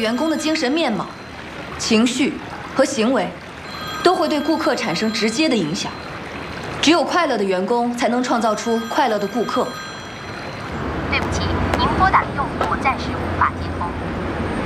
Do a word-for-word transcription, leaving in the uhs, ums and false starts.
员工的精神面貌、情绪和行为，都会对顾客产生直接的影响。只有快乐的员工，才能创造出快乐的顾客。 对不起，您拨打的用户暂时无法接通。